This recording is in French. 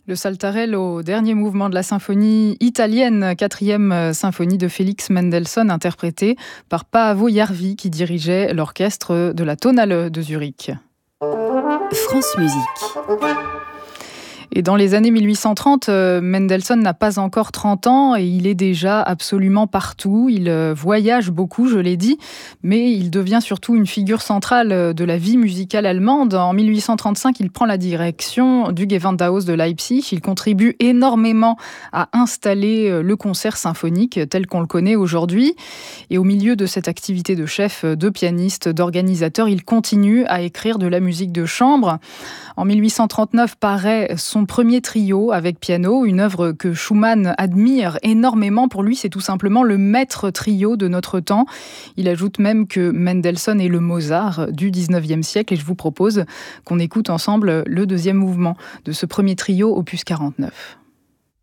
Le Saltarello, dernier mouvement de la symphonie italienne, 4e symphonie de Félix Mendelssohn, interprétée par Paavo Järvi, qui dirigeait l'orchestre de la Tonhalle de Zurich. France Musique. Et dans les années 1830, Mendelssohn n'a pas encore 30 ans et il est déjà absolument partout. Il voyage beaucoup, je l'ai dit, mais il devient surtout une figure centrale de la vie musicale allemande. En 1835, il prend la direction du Gewandhaus de Leipzig. Il contribue énormément à installer le concert symphonique tel qu'on le connaît aujourd'hui. Et au milieu de cette activité de chef, de pianiste, d'organisateur, il continue à écrire de la musique de chambre. En 1839 paraît son premier trio avec piano, une œuvre que Schumann admire énormément. Pour lui, c'est tout simplement le maître trio de notre temps. Il ajoute même que Mendelssohn est le Mozart du 19e siècle. Et je vous propose qu'on écoute ensemble le deuxième mouvement de ce premier trio, opus 49.